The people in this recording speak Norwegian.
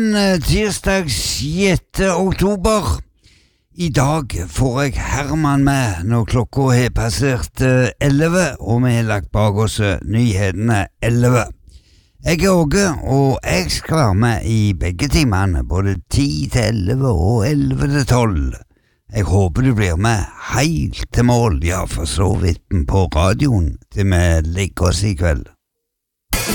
tirsdag 6. oktober. I dag får jeg Herman med når klokka har passert 11, og vi har lagt bak oss nyhetene 11. Jeg er Åge, og jeg skal være med i begge timene, både 10 til 11 og 11 til 12. Jeg håper du blir med helt til mål, ja, for så vidt på radioen, til vi legger oss i kveld.